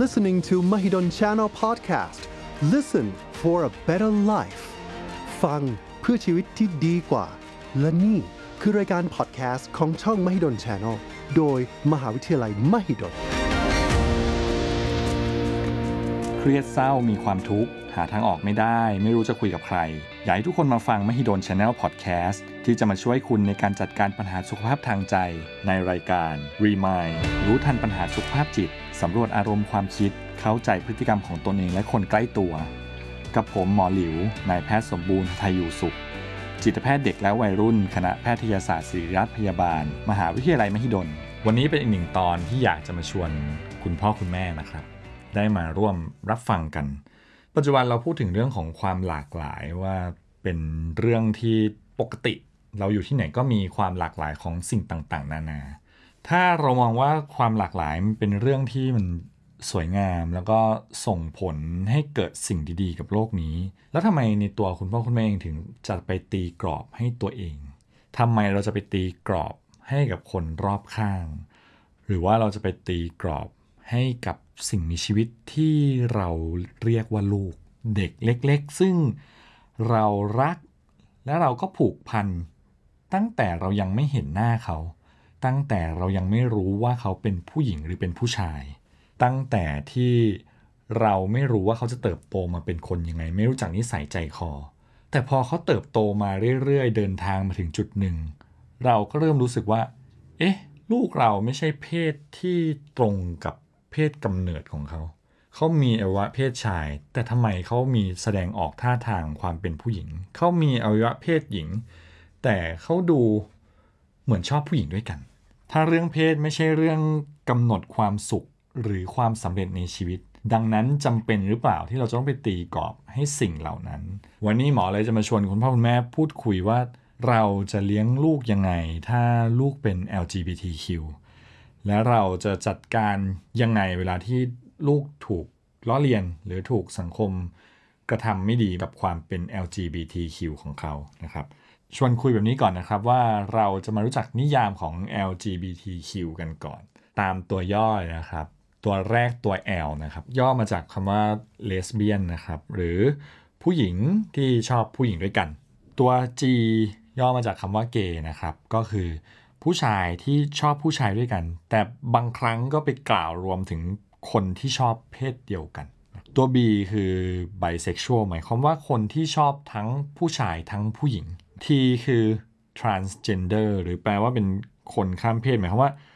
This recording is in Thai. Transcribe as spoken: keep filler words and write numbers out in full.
listening to Mahidol Channel Podcast. Listen for a better life. ฟังเพื่อชีวิตที่ดีกว่าและนี่คือรายการ podcast ของช่อง Mahidol Channel โดยมหาวิทยาลัย Mahidol เครียดเศร้ามีความทุกข์หาทางออกไม่ได้ไม่รู้จะคุยกับใครอยากให้ทุกคนมาฟัง Mahidol Channel Podcast ที่จะมาช่วยคุณในการจัดการปัญหาสุขภาพทางใจในรายการ Remind รู้ทันปัญหาสุขภาพจิตสำรวจอารมณ์ความคิดเข้าใจพฤติกรรมของตนเองและคนใกล้ตัวกับผมหมอหลิวนายแพทย์สมบูรณ์ไทยอยู่สุขจิตแพทย์เด็กและวัยรุ่นคณะแพทยศาสตร์ศิริราชพยาบาลมหาวิทยาลัยมหิดลวันนี้เป็นอีกหนึ่งตอนที่อยากจะมาชวนคุณพ่อคุณแม่นะครับได้มาร่วมรับฟังกันปัจจุบันเราพูดถึงเรื่องของความหลากหลายว่าเป็นเรื่องที่ปกติเราอยู่ที่ไหนก็มีความหลากหลายของสิ่งต่างๆนานาถ้าเรามองว่าความหลากหลายมันเป็นเรื่องที่มันสวยงามแล้วก็ส่งผลให้เกิดสิ่งดีๆกับโลกนี้แล้วทำไมในตัวคุณพ่อคุณแม่เองถึงจะไปตีกรอบให้ตัวเองทำไมเราจะไปตีกรอบให้กับคนรอบข้างหรือว่าเราจะไปตีกรอบให้กับสิ่งมีชีวิตที่เราเรียกว่าลูกเด็กเล็กๆซึ่งเรารักและเราก็ผูกพันตั้งแต่เรายังไม่เห็นหน้าเขาตั้งแต่เรายังไม่รู้ว่าเขาเป็นผู้หญิงหรือเป็นผู้ชายตั้งแต่ที่เราไม่รู้ว่าเขาจะเติบโตมาเป็นคนยังไงไม่รู้จักนิสัยใจคอแต่พอเขาเติบโตมาเรื่อยๆเดินทางมาถึงจุดหนึ่งเราก็เริ่มรู้สึกว่าเอ๊ะลูกเราไม่ใช่เพศที่ตรงกับเพศกำเนิดของเขาเขามีอวัยวะเพศชายแต่ทำไมเขามีแสดงออกท่าทางความเป็นผู้หญิงเขามีอวัยวะเพศหญิงแต่เขาดูเหมือนชอบผู้หญิงด้วยกันถ้าเรื่องเพศไม่ใช่เรื่องกำหนดความสุขหรือความสำเร็จในชีวิตดังนั้นจำเป็นหรือเปล่าที่เราจะต้องไปตีกรอบให้สิ่งเหล่านั้นวันนี้หมอเลยจะมาชวนคุณพ่อคุณแม่พูดคุยว่าเราจะเลี้ยงลูกยังไงถ้าลูกเป็น แอล จี บี ที คิว และเราจะจัดการยังไงเวลาที่ลูกถูกล้อเลียนหรือถูกสังคมกระทำไม่ดีกับความเป็น แอล จี บี ที คิว ของเขานะครับชวนคุยแบบนี้ก่อนนะครับว่าเราจะมารู้จักนิยามของ แอล จี บี ที คิว กันก่อนตามตัวย่อนะครับตัวแรกตัว L นะครับย่อมาจากคำว่า lesbian นะครับหรือผู้หญิงที่ชอบผู้หญิงด้วยกันตัว G ย่อมาจากคำว่า gay นะครับก็คือผู้ชายที่ชอบผู้ชายด้วยกันแต่บางครั้งก็ไปกล่าวรวมถึงคนที่ชอบเพศเดียวกันตัว B คือ bisexual หมายความว่าคนที่ชอบทั้งผู้ชายทั้งผู้หญิง T คือ transgender หรือแปลว่าเป็นคนข้ามเพศหมายความว่า